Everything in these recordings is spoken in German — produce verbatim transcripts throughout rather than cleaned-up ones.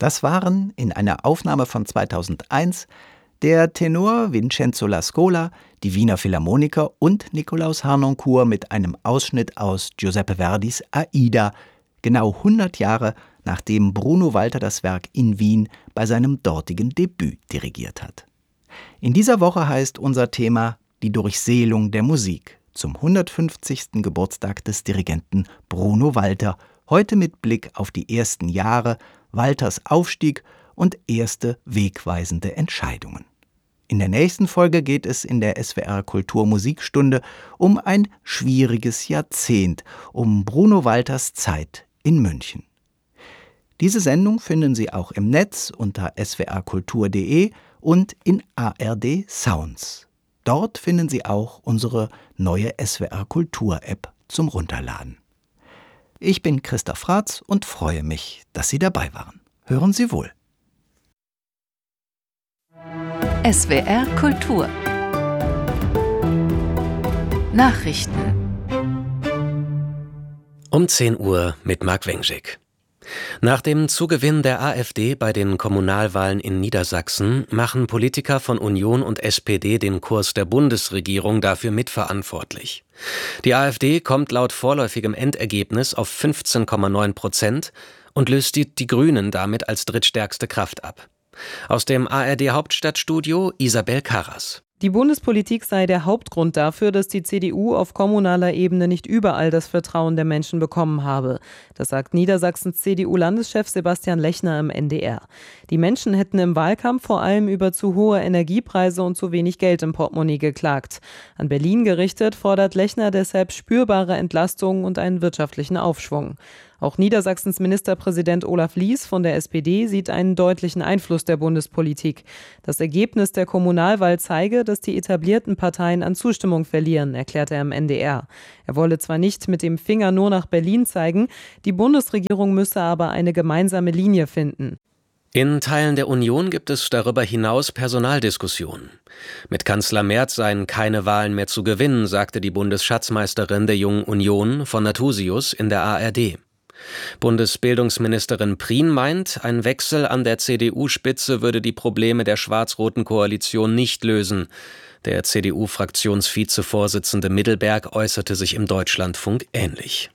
Das waren in einer Aufnahme von zweitausendeins der Tenor Vincenzo Lascola, die Wiener Philharmoniker und Nikolaus Harnoncourt mit einem Ausschnitt aus Giuseppe Verdis Aida, genau hundert Jahre nachdem Bruno Walter das Werk in Wien bei seinem dortigen Debüt dirigiert hat. In dieser Woche heißt unser Thema die Durchseelung der Musik zum hundertfünfzigsten Geburtstag des Dirigenten Bruno Walter, heute mit Blick auf die ersten Jahre, Walters Aufstieg und erste wegweisende Entscheidungen. In der nächsten Folge geht es in der S W R Kultur Musikstunde um ein schwieriges Jahrzehnt, um Bruno Walters Zeit in München. Diese Sendung finden Sie auch im Netz unter s w r kultur punkt d e und in A R D Sounds. Dort finden Sie auch unsere neue S W R Kultur App zum Runterladen. Ich bin Christoph Raths und freue mich, dass Sie dabei waren. Hören Sie wohl. S W R Kultur Nachrichten um zehn Uhr mit Marc Wengschick. Nach dem Zugewinn der AfD bei den Kommunalwahlen in Niedersachsen machen Politiker von Union und S P D den Kurs der Bundesregierung dafür mitverantwortlich. Die AfD kommt laut vorläufigem Endergebnis auf fünfzehn Komma neun Prozent und löst die, die Grünen damit als drittstärkste Kraft ab. Aus dem A R D-Hauptstadtstudio Isabel Karras. Die Bundespolitik sei der Hauptgrund dafür, dass die C D U auf kommunaler Ebene nicht überall das Vertrauen der Menschen bekommen habe. Das sagt Niedersachsens C D U-Landeschef Sebastian Lechner im N D R. Die Menschen hätten im Wahlkampf vor allem über zu hohe Energiepreise und zu wenig Geld im Portemonnaie geklagt. An Berlin gerichtet fordert Lechner deshalb spürbare Entlastungen und einen wirtschaftlichen Aufschwung. Auch Niedersachsens Ministerpräsident Olaf Lies von der S P D sieht einen deutlichen Einfluss der Bundespolitik. Das Ergebnis der Kommunalwahl zeige, dass die etablierten Parteien an Zustimmung verlieren, erklärt er im N D R. Er wolle zwar nicht mit dem Finger nur nach Berlin zeigen, die Bundesregierung müsse aber eine gemeinsame Linie finden. In Teilen der Union gibt es darüber hinaus Personaldiskussionen. Mit Kanzler Merz seien keine Wahlen mehr zu gewinnen, sagte die Bundesschatzmeisterin der Jungen Union von Nathusius in der A R D. Bundesbildungsministerin Prien meint, ein Wechsel an der C D U-Spitze würde die Probleme der schwarz-roten Koalition nicht lösen. Der C D U-Fraktionsvizevorsitzende Middelberg äußerte sich im Deutschlandfunk ähnlich.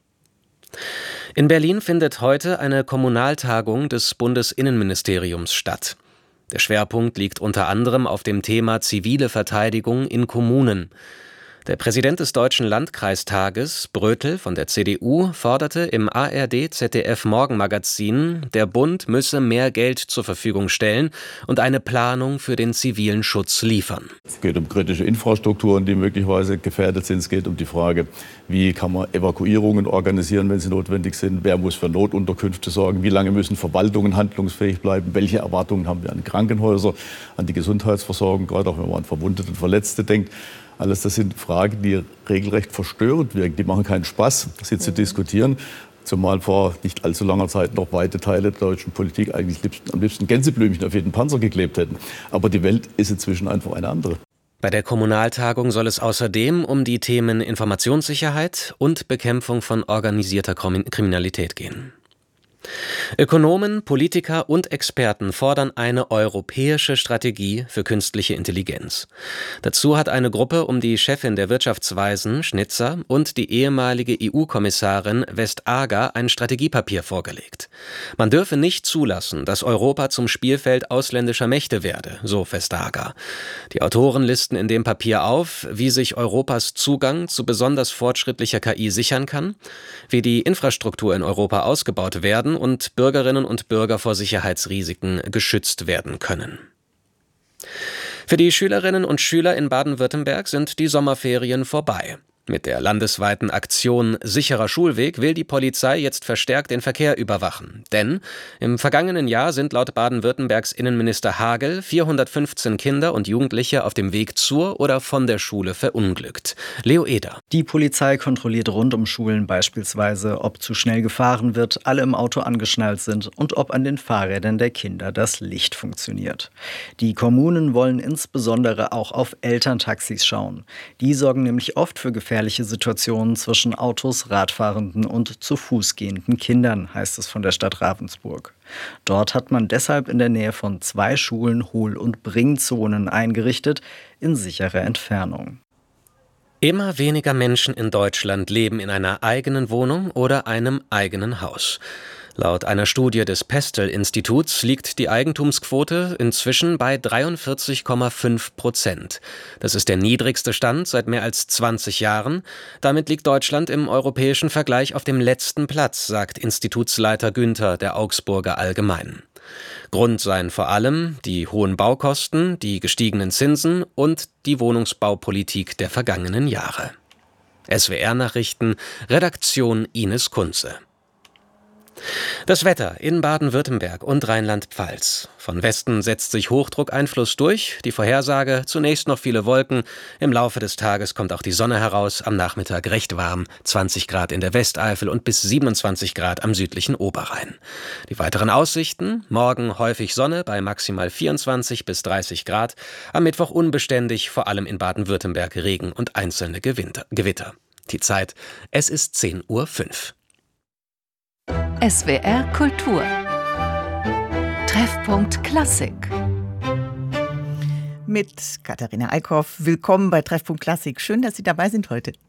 In Berlin findet heute eine Kommunaltagung des Bundesinnenministeriums statt. Der Schwerpunkt liegt unter anderem auf dem Thema zivile Verteidigung in Kommunen. Der Präsident des Deutschen Landkreistages, Brötel von der C D U, forderte im A R D-Z D F-Morgenmagazin, der Bund müsse mehr Geld zur Verfügung stellen und eine Planung für den zivilen Schutz liefern. Es geht um kritische Infrastrukturen, die möglicherweise gefährdet sind. Es geht um die Frage, wie kann man Evakuierungen organisieren, wenn sie notwendig sind. Wer muss für Notunterkünfte sorgen? Wie lange müssen Verwaltungen handlungsfähig bleiben? Welche Erwartungen haben wir an Krankenhäuser, an die Gesundheitsversorgung, gerade auch wenn man an Verwundete und Verletzte denkt? Alles das sind Fragen, die regelrecht verstörend wirken. Die machen keinen Spaß, sie zu diskutieren. Zumal vor nicht allzu langer Zeit noch weite Teile der deutschen Politik eigentlich liebsten, am liebsten Gänseblümchen auf jeden Panzer geklebt hätten. Aber die Welt ist inzwischen einfach eine andere. Bei der Kommunaltagung soll es außerdem um die Themen Informationssicherheit und Bekämpfung von organisierter Kriminalität gehen. Ökonomen, Politiker und Experten fordern eine europäische Strategie für künstliche Intelligenz. Dazu hat eine Gruppe um die Chefin der Wirtschaftsweisen, Schnitzer, und die ehemalige E U-Kommissarin Vestager ein Strategiepapier vorgelegt. Man dürfe nicht zulassen, dass Europa zum Spielfeld ausländischer Mächte werde, so Vestager. Die Autoren listen in dem Papier auf, wie sich Europas Zugang zu besonders fortschrittlicher K I sichern kann, wie die Infrastruktur in Europa ausgebaut werden und Bürgerinnen und Bürger vor Sicherheitsrisiken geschützt werden können. Für die Schülerinnen und Schüler in Baden-Württemberg sind die Sommerferien vorbei. Mit der landesweiten Aktion Sicherer Schulweg will die Polizei jetzt verstärkt den Verkehr überwachen. Denn im vergangenen Jahr sind laut Baden-Württembergs Innenminister Hagel vierhundertfünfzehn Kinder und Jugendliche auf dem Weg zur oder von der Schule verunglückt. Leo Eder. Die Polizei kontrolliert rund um Schulen beispielsweise, ob zu schnell gefahren wird, alle im Auto angeschnallt sind und ob an den Fahrrädern der Kinder das Licht funktioniert. Die Kommunen wollen insbesondere auch auf Elterntaxis schauen. Die sorgen nämlich oft für gefährliche gefährliche Situationen zwischen Autos, Radfahrenden und zu Fuß gehenden Kindern, heißt es von der Stadt Ravensburg. Dort hat man deshalb in der Nähe von zwei Schulen Hohl- und Bringzonen eingerichtet, in sicherer Entfernung. Immer weniger Menschen in Deutschland leben in einer eigenen Wohnung oder einem eigenen Haus. Laut einer Studie des Pestel-Instituts liegt die Eigentumsquote inzwischen bei dreiundvierzig Komma fünf Prozent. Das ist der niedrigste Stand seit mehr als zwanzig Jahren. Damit liegt Deutschland im europäischen Vergleich auf dem letzten Platz, sagt Institutsleiter Günther der Augsburger Allgemeinen. Grund seien vor allem die hohen Baukosten, die gestiegenen Zinsen und die Wohnungsbaupolitik der vergangenen Jahre. S W R-Nachrichten, Redaktion Ines Kunze. Das Wetter in Baden-Württemberg und Rheinland-Pfalz. Von Westen setzt sich Hochdruckeinfluss durch. Die Vorhersage: zunächst noch viele Wolken. Im Laufe des Tages kommt auch die Sonne heraus. Am Nachmittag recht warm. zwanzig Grad in der Westeifel und bis siebenundzwanzig Grad am südlichen Oberrhein. Die weiteren Aussichten: morgen häufig Sonne bei maximal vierundzwanzig bis dreißig Grad. Am Mittwoch unbeständig, vor allem in Baden-Württemberg Regen und einzelne Gewitter. Die Zeit: es ist zehn Uhr fünf. S W R Kultur. Treffpunkt Klassik. Mit Katharina Eickhoff. Willkommen bei Treffpunkt Klassik. Schön, dass Sie dabei sind heute.